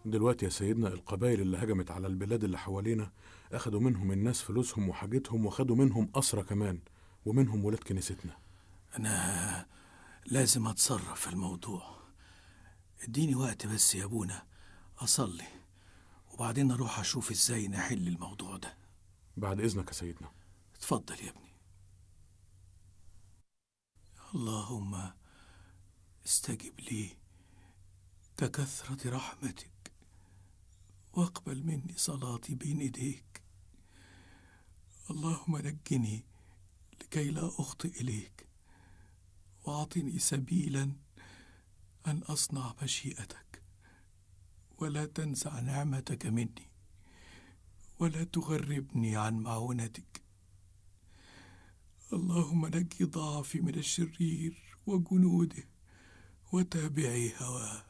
دلوقتي يا سيدنا القبائل اللي هجمت على البلاد اللي حوالينا أخدوا منهم الناس فلوسهم وحاجتهم، وخدوا منهم أسرى كمان، ومنهم ولاد كنيستنا. أنا لازم أتصرف في الموضوع. اديني وقت بس يا أبونا أصلي، وبعدين أروح أشوف إزاي نحل الموضوع ده. بعد إذنك يا سيدنا. اتفضل يا ابني. اللهم استجب لي ككثرة رحمتك، واقبل مني صلاتي بين إيديك. اللهم نجني لكي لا أخطئ إليك، وأعطني سبيلا أن أصنع مشيئتك، ولا تنزع نعمتك مني، ولا تغربني عن معونتك. اللهم نجي ضعفي من الشرير وجنوده وتابعي هواه.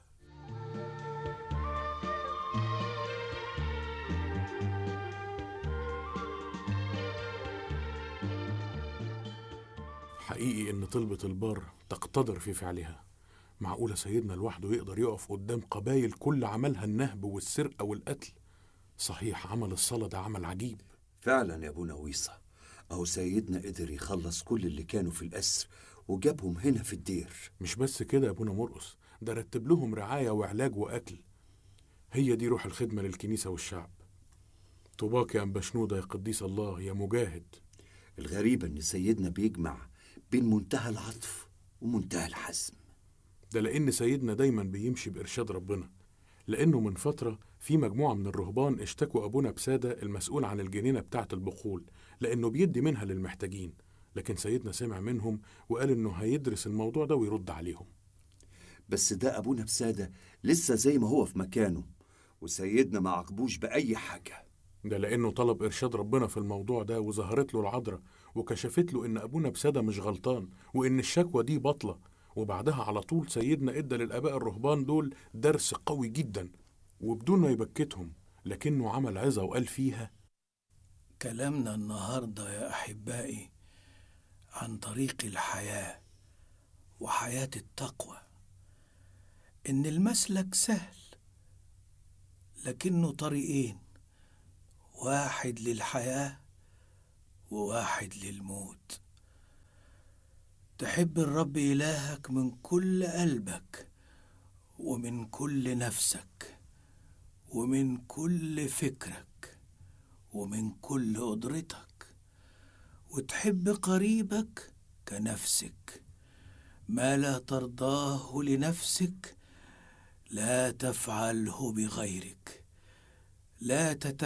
حقيقي إن طلبة البار تقتدر في فعلها. معقولة سيدنا لوحده يقدر يقف قدام قبايل كل عملها النهب والسرقة والقتل؟ صحيح عمل الصلاة ده عمل عجيب. فعلا يا ابونا ويصة، اهو سيدنا قدر يخلص كل اللي كانوا في الأسر وجابهم هنا في الدير. مش بس كده يا ابونا مرقس، ده رتب لهم رعاية وعلاج وأكل. هي دي روح الخدمة للكنيسة والشعب. طوباك يا أنبا شنودة يا قديس الله يا مجاهد. الغريبة ان سيدنا بيجمع بين منتهى العطف ومنتهى الحزم. ده لأن سيدنا دايما بيمشي بإرشاد ربنا، لأنه من فترة في مجموعة من الرهبان اشتكوا أبونا بسادة المسؤول عن الجنينة بتاعة البخول لأنه بيدي منها للمحتاجين، لكن سيدنا سمع منهم وقال إنه هيدرس الموضوع ده ويرد عليهم. بس ده ابونا بسادة لسه زي ما هو في مكانه، وسيدنا ما عاقبوش بأي حاجة. ده لأنه طلب إرشاد ربنا في الموضوع ده، وظهرت له العذراء وكشفت له إن أبونا بسادة مش غلطان وإن الشكوى دي باطلة. وبعدها على طول سيدنا إدى للآباء الرهبان دول درس قوي جدا وبدون ما يبكتهم، لكنه عمل عظة وقال فيها: كلامنا النهاردة يا أحبائي عن طريق الحياة وحياة التقوى، إن المسلك سهل لكنه طريقين، واحد للحياة وواحد للموت. تحب الرب إلهك من كل قلبك ومن كل نفسك ومن كل فكرك ومن كل قدرتك، وتحب قريبك كنفسك. ما لا ترضاه لنفسك لا تفعله بغيرك. لا